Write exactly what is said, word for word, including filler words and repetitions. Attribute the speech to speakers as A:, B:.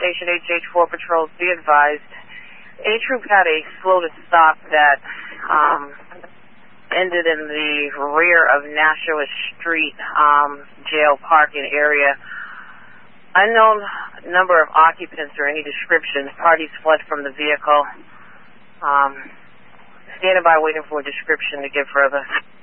A: Station H H four patrols, be advised. A troop had a slow to stop that um, ended in the rear of Nashua Street um, jail parking area. Unknown number of occupants or any description. Parties fled from the vehicle. Um, standing by waiting for a description to give further.